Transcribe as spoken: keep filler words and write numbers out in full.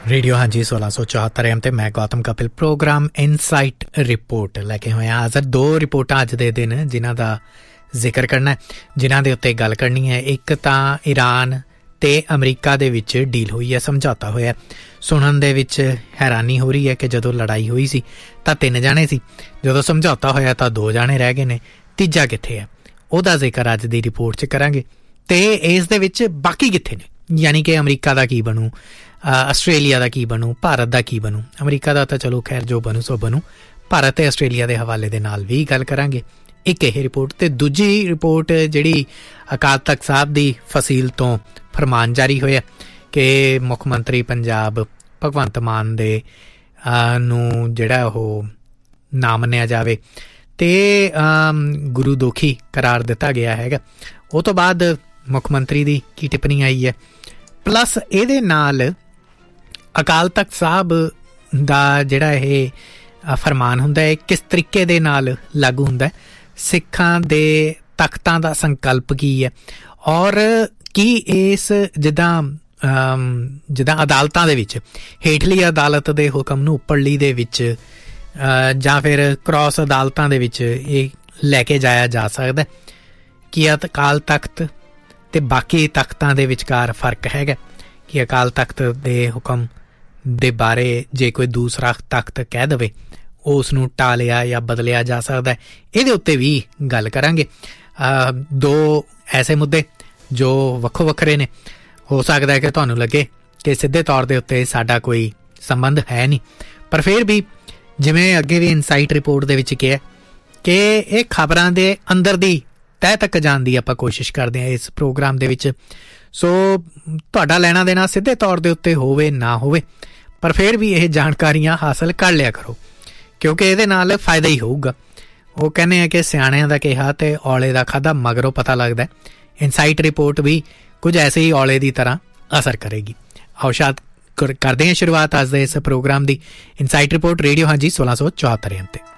Radio हाँ जी सोलह सौ चौहत्तर एम ते मैं Gautam Kapil programme insight report लैके होए हाज़र। दो रिपोर्टां अज दे दिन जिन्हां दा जिक्र करना है, जिन्हां दे उत्ते गल करनी है। एक तां ईरान ते अमरीका दे विच डील हुई है, समझौता होया। सुनन दे विच हैरानी हो रही है कि जदों लड़ाई हुई सी तां तीन जाने सी, जदों समझौता होया तां दो जाने रह गए ने, तीजा कित्थे है ओहदा जिक्र अज दी रिपोर्ट च करांगे। ते इस दे विच बाकी कित्थे ने, यानी कि अमरीका दा की बनू, आस्ट्रेलिया का की बनू, भारत का की बनू। अमरीका का तो चलो खैर जो बनू सो बनू, भारत ते आस्ट्रेलिया के हवाले दे नाल भी गल करांगे। एक यह रिपोर्ट ते दूजी रिपोर्ट जिहड़ी अकाल तख्त साहब दी फसील तो फरमान जारी होया कि मुख मंत्री पंजाब भगवंत मान दे नूं जिहड़ा ओह ना मन्निया जावे ते गुरु दोखी करार दिता गया हैगा। उस तो बाद मुख मंत्री दी की टिप्पणी आई है, प्लस इहदे नाल अकाल तख्त साहब दा जिहड़ा ये फरमान हुंदा है किस तरीके दे नाल लागू हुंदा है, सिखां दे तख्तां दा संकल्प की है, और की इस जिद्दां जिद्दां अदालतां दे विच हेठली अदालत दे हुकम नूं उपरली दे विच जां फिर क्रॉस अदालतां दे विच ये लैके जाया जा सकदा है। कि अकाल तख्त ते बाकी तख्तां दे विचकार फर्क हैगा कि अकाल तख्त दे हुकम दे बारे जे कोई दूसरा तख्त कह दवे उस नूं टालिया या बदलिया जा सकदा है। इहदे उत्ते भी गल करांगे। दो ऐसे मुद्दे जो वक्खो वक्खरे ने, हो सकदा है कि तुहानूं लगे कि सिद्धे तौर दे उत्ते साडा कोई संबंध है नहीं, पर फिर भी जिवें अगे भी इनसाइट रिपोर्ट दे विच किहा कि इह खबरां दे अंदर दी तह तक जाण दी आपां कोशिश करदे हां इस प्रोग्राम दे विच। सो तुहाडा लैना देना सिद्धे तौर दे उत्ते होवे ना होवे, पर फिर भी यह जानकारियां हासिल कर लिया करो क्योंकि इहदे नाल फायदा ही होऊगा। वो कहने हैं कि सियाणियां दा कहा ते औले दा खाधा मगरों पता लगदा है। इनसाइट रिपोर्ट भी कुछ ऐसे ही औले की तरह असर करेगी। आओ शायद करते हैं शुरुआत अज दे इस प्रोग्राम की। इनसाइट रिपोर्ट रेडियो हाँ जी सोलह सौ चौहत्तर एम ते।